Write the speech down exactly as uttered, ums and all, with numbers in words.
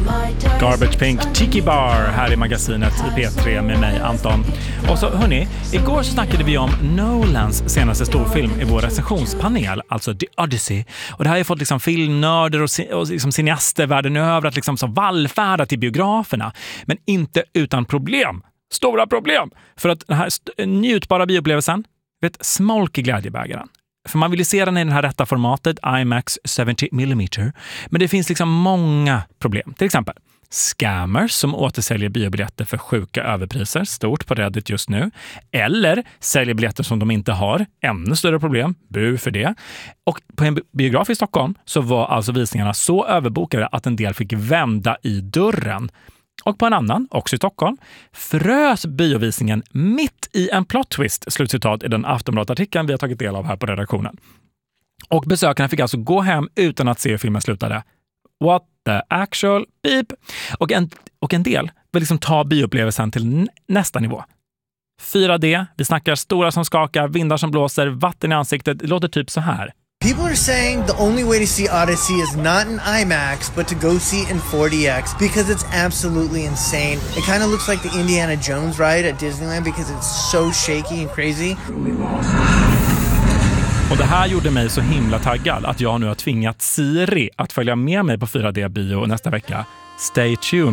Garbage Pink Tiki Bar här i magasinet P tre med mig, Anton. Och så hörni, igår så snackade vi om Nolans senaste storfilm i vår recensionspanel, alltså The Odyssey. Och det här har ju fått liksom filmnörder och, och liksom cineaster världen över att liksom så vallfärda till biograferna. Men inte utan problem. Stora problem. För att den här st- njutbara bioupplevelsen, vet, smolk i glädjebägaren. För man vill se den i det här rätta formatet, IMAX sjuttio millimeter. Men det finns liksom många problem. Till exempel scammers som återsäljer biobiljetter för sjuka överpriser, stort på Reddit just nu. Eller säljer biljetter som de inte har, ännu större problem, bu för det. Och på en biograf i Stockholm så var alltså visningarna så överbokade att en del fick vända i dörren. Och på en annan, också i Stockholm, frös biovisningen mitt i en plot twist, slutcitat i den Aftonbladet-artikeln vi har tagit del av här på redaktionen. Och besökarna fick alltså gå hem utan att se hur filmen slutade. What the actual beep? Och en, och en del vill liksom ta bioupplevelsen till n- nästa nivå. fyra D, vi snackar stora som skakar, vindar som blåser, vatten i ansiktet. Det låter typ så här. People are saying the only way to see Odyssey is not in IMAX, but to go see in four D X because it's absolutely insane. It kind of looks like the Indiana Jones ride at Disneyland because it's so shaky and crazy. Och det här gjorde mig så himla taggad att jag nu har tvingat Siri att följa med mig på fyra D-bio nästa vecka. Stay tuned